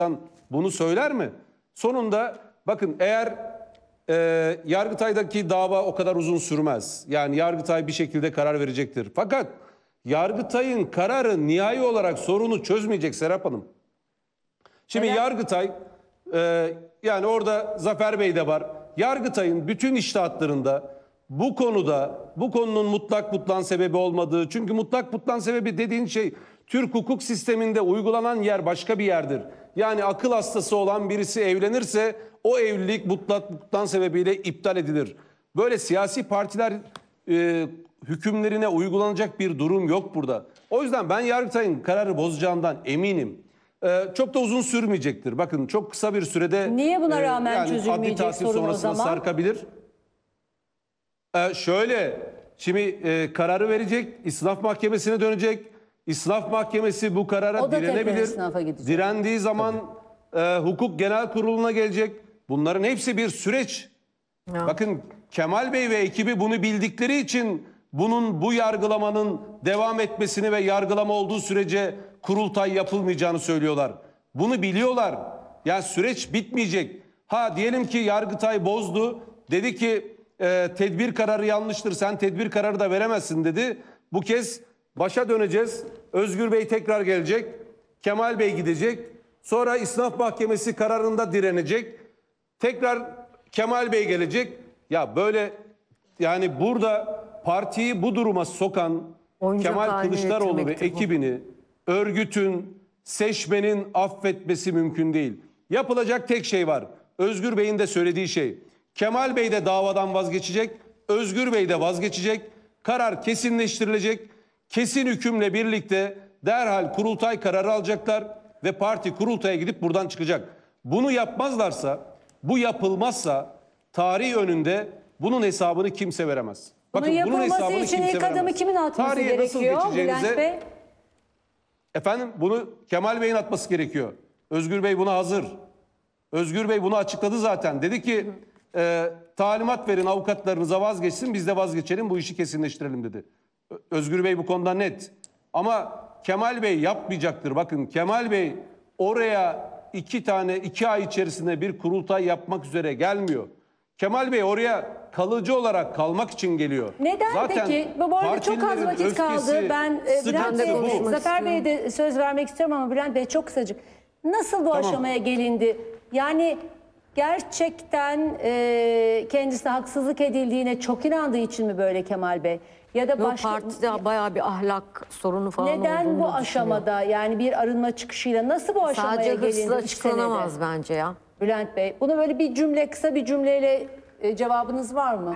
bunu söyler mi? Sonunda bakın eğer Yargıtay'daki dava o kadar uzun sürmez. Yani Yargıtay bir şekilde karar verecektir. Fakat Yargıtay'ın kararı nihai olarak sorunu çözmeyecek Serap Hanım. Şimdi Neden? Yargıtay yani orada Zafer Bey de var. Yargıtay'ın bütün içtihatlarında bu konuda bu konunun mutlak butlan sebebi olmadığı, çünkü mutlak butlan sebebi dediğin şey Türk hukuk sisteminde uygulanan yer başka bir yerdir. Yani akıl hastası olan birisi evlenirse o evlilik mutlak butlan sebebiyle iptal edilir. Böyle siyasi partiler hükümlerine uygulanacak bir durum yok burada. O yüzden ben Yargıtay'ın kararı bozacağından eminim. Çok da uzun sürmeyecektir. Bakın çok kısa bir sürede Niye buna rağmen yani çözülmeyecek adli tahsil sorun o sonrasında zaman? sarkabilir. Şimdi kararı verecek, İstinaf Mahkemesi'ne dönecek. İstinaf Mahkemesi bu karara O da tekrar direnebilir. istinaf'a gidecek. Direndiği zaman Hukuk Genel Kurulu'na gelecek. Bunların hepsi bir süreç. Ya. Bakın Kemal Bey ve ekibi bunu bildikleri için bu yargılamanın devam etmesini ve yargılama olduğu sürece kurultay yapılmayacağını söylüyorlar. Bunu biliyorlar. Ya süreç bitmeyecek. Diyelim ki Yargıtay bozdu. Dedi ki tedbir kararı yanlıştır. Sen tedbir kararı da veremezsin dedi. Bu kez başa döneceğiz. Özgür Bey tekrar gelecek. Kemal Bey gidecek. Sonra İstinaf Mahkemesi kararında direnecek. Tekrar Kemal Bey gelecek. Ya böyle yani burada partiyi bu duruma sokan Oyuncak Kemal haline Kılıçdaroğlu ve getirmektir bu. ekibini örgütün, seçmenin affetmesi mümkün değil. Yapılacak tek şey var. Özgür Bey'in de söylediği şey. Kemal Bey de davadan vazgeçecek. Özgür Bey de vazgeçecek. Karar kesinleştirilecek. Kesin hükümle birlikte derhal kurultay kararı alacaklar ve parti kurultaya gidip buradan çıkacak. Bunu yapmazlarsa, bu yapılmazsa tarih önünde bunun hesabını kimse veremez. Bunun yapılması için ilk adımı kimin atması Tarihe nasıl gerekiyor geçeceğinize- Bülent Bey? Efendim bunu Kemal Bey'in atması gerekiyor. Özgür Bey buna hazır. Özgür Bey bunu açıkladı zaten. Dedi ki talimat verin avukatlarınıza vazgeçsin, biz de vazgeçelim, bu işi kesinleştirelim dedi. Özgür Bey bu konuda net. Ama Kemal Bey yapmayacaktır. Bakın Kemal Bey oraya 2 ay içerisinde bir kurultay yapmak üzere gelmiyor. Kemal Bey oraya kalıcı olarak kalmak için geliyor. Neden Zaten peki? Bu arada çok az partililerin vakit kaldı. öfkesi, Ben Bülent sıkıntısı Bey, bu. Zafer Bey'e de söz vermek istiyorum ama Bülent Bey çok kısacık. Nasıl bu aşamaya gelindi? Yani gerçekten kendisine haksızlık edildiğine çok inandığı için mi böyle Kemal Bey? Ya da Yok, başka partide bayağı bir ahlak sorunu falan neden olduğunu bu düşünüyorum. aşamada yani bir arınma çıkışıyla nasıl bu aşamaya Sadece gelindi? hırsla 3 açıklanamaz senede? bence ya. Bülent Bey, bunu böyle bir cümle, kısa bir cümleyle cevabınız var mı?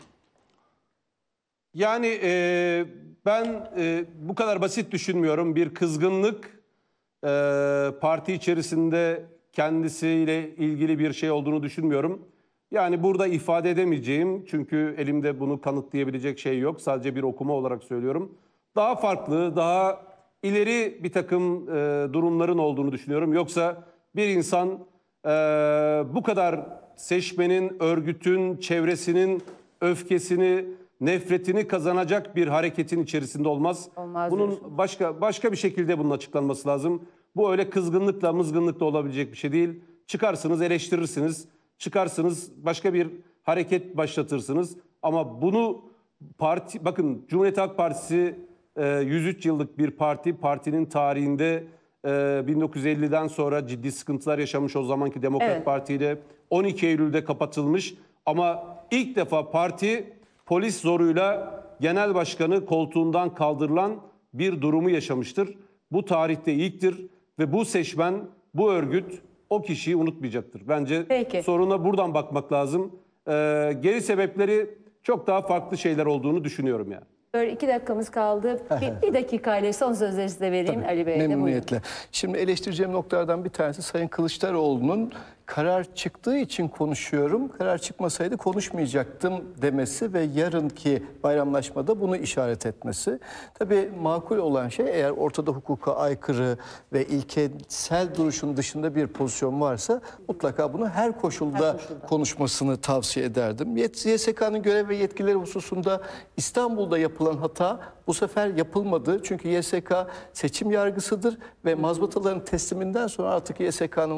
Yani ben bu kadar basit düşünmüyorum. Bir kızgınlık parti içerisinde kendisiyle ilgili bir şey olduğunu düşünmüyorum. Yani burada ifade edemeyeceğim, çünkü elimde bunu kanıtlayabilecek şey yok. Sadece bir okuma olarak söylüyorum. Daha farklı, daha ileri bir takım durumların olduğunu düşünüyorum. Yoksa bir insan bu kadar seçmenin, örgütün, çevresinin öfkesini, nefretini kazanacak bir hareketin içerisinde olmaz. Olmaz Bunun diyorsun. başka bir şekilde bunun açıklanması lazım. Bu öyle kızgınlıkla, mızgınlıkla olabilecek bir şey değil. Çıkarsınız, eleştirirsiniz. Çıkarsınız, başka bir hareket başlatırsınız. Ama bunu bakın Cumhuriyet Halk Partisi 103 yıllık bir parti. Partinin tarihinde 1950'den sonra ciddi sıkıntılar yaşamış o zamanki Demokrat Evet. Parti ile 12 Eylül'de kapatılmış. Ama ilk defa parti polis zoruyla genel başkanı koltuğundan kaldırılan bir durumu yaşamıştır. Bu tarihte ilktir ve bu seçmen, bu örgüt o kişiyi unutmayacaktır. Bence Peki. soruna buradan bakmak lazım. Geri sebepleri çok daha farklı şeyler olduğunu düşünüyorum yani. Böyle 2 dakikamız kaldı. Bir dakikayla son sözleri size vereyim Ali Bey'e de. Buyurun. Memnuniyetle. Şimdi eleştireceğim noktalardan bir tanesi Sayın Kılıçdaroğlu'nun karar çıktığı için konuşuyorum, karar çıkmasaydı konuşmayacaktım demesi ve yarınki bayramlaşmada bunu işaret etmesi. Tabii makul olan şey, eğer ortada hukuka aykırı ve ilkesel duruşun dışında bir pozisyon varsa mutlaka bunu her koşulda konuşmasını tavsiye ederdim. YSK'nın görev ve yetkileri hususunda İstanbul'da yapılan hata bu sefer yapılmadı. Çünkü YSK seçim yargısıdır ve mazbataların tesliminden sonra artık YSK'nın